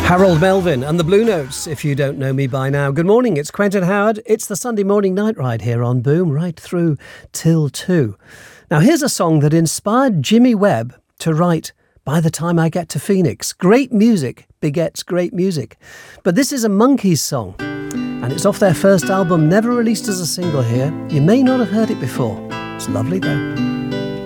Harold Melvin and the Blue Notes, if you don't know me by now. Good morning, it's Quentin Howard. It's the Sunday morning night ride here on Boom, right through till 2. Now here's a song that inspired Jimmy Webb to write By the Time I Get to Phoenix. Great music begets great music. But this is a Monkees song, and it's off their first album, never released as a single here. You may not have heard it before. It's lovely though.